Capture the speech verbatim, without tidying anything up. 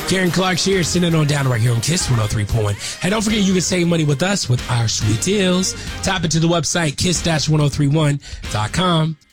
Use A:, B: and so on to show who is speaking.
A: Karen Clark here, sitting on down right here on Kiss one oh three point one. Hey, don't forget you can save money with us with our sweet deals. Tap into the website kiss one oh three one dot com.